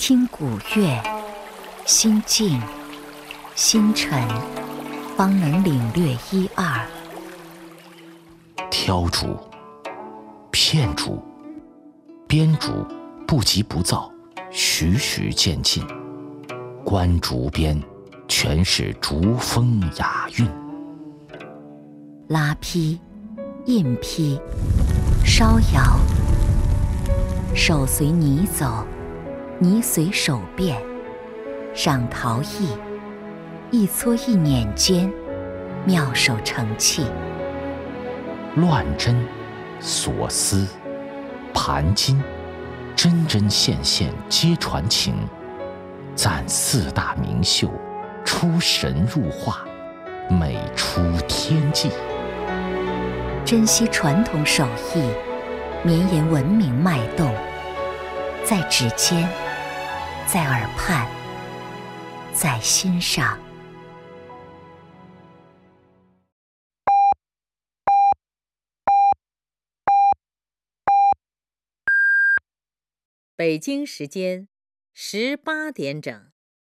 听古乐，心静心沉，方能领略一二。 挑竹、片竹、编竹不急不躁，徐徐渐进。观竹边，全是竹风雅韵。 拉坯、印坯、烧窑，手随泥走，泥随手变。赏陶艺，一撮一捻间，妙手成器。 乱针、锁丝、盘金，针针线线皆传情。赞四大名秀，出神入化，美出天际。 珍惜传统手艺，绵延文明脉动，在指尖，在耳畔，在心上。 北京时间18点整。